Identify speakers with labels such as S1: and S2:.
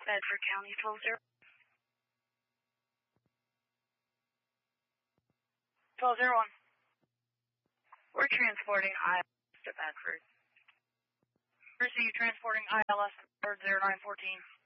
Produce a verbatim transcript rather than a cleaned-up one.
S1: Bedford County, twelve zero. twelve zero one. We're transporting I L S to Bedford. Receive transporting I L S zero nine fourteen.